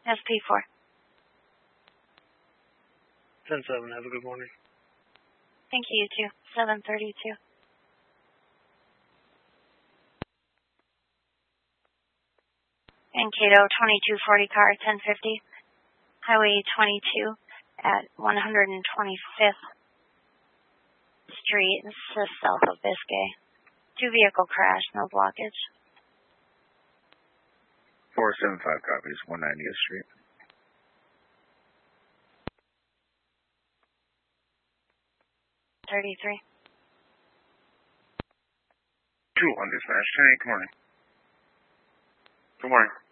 SP4. 10-7, have a good morning. Thank you, you too. 732. Mankato 2240 car 1050. Highway 22 at 125th Street. This is south of Biscay. 2-vehicle crash, no blockage. 475 copies, 190th Street. 33. 2-1 dispatch. Hey, good morning. Good morning.